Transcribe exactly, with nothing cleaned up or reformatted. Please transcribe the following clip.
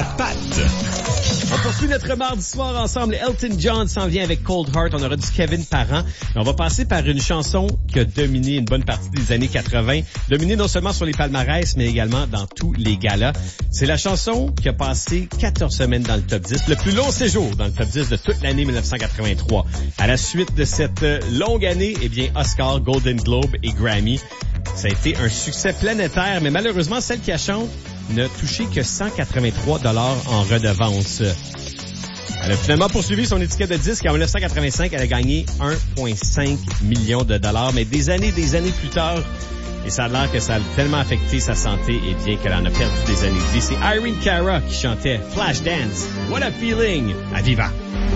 Pat. On poursuit notre mardi soir ensemble. Elton John s'en vient avec Cold Heart. On aura du Kevin Parent. On va passer par une chanson qui a dominé une bonne partie des années quatre-vingt. Dominé non seulement sur les palmarès, mais également dans tous les galas. C'est la chanson qui a passé quatorze semaines dans le top dix. Le plus long séjour dans le top dix de toute l'année dix-neuf cent quatre-vingt-trois. À la suite de cette longue année, eh bien, Oscar, Golden Globe et Grammy. Ça a été un succès planétaire, mais malheureusement, celle qui a chanté n'a touché que cent quatre-vingt-trois dollars en redevances. Elle a finalement poursuivi son étiquette de disque en dix-neuf cent quatre-vingt-cinq. Elle a gagné un virgule cinq million de dollars, mais des années, des années plus tard, et ça a l'air que ça a tellement affecté sa santé, et bien qu'elle en a perdu des années de vie. C'est Irene Cara qui chantait Flashdance. What a feeling! À Viva!